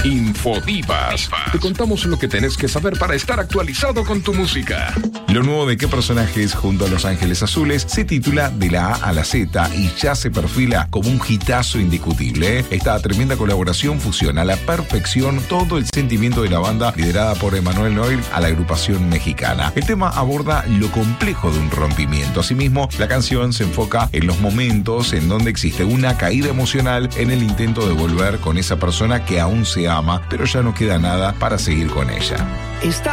Infodivas. Te contamos lo que tenés que saber para estar actualizado con tu música. Lo nuevo de ¿Qué personajes junto a Los Ángeles Azules? Se titula De la A a la Z y ya se perfila como un hitazo indiscutible. Esta tremenda colaboración fusiona a la perfección todo el sentimiento de la banda liderada por Emanuel Noir a la agrupación mexicana. El tema aborda lo complejo de un rompimiento. Asimismo, la canción se enfoca en los momentos en donde existe una caída emocional en el intento de volver con esa persona que aún se ama, pero ya no queda nada para seguir con ella. Está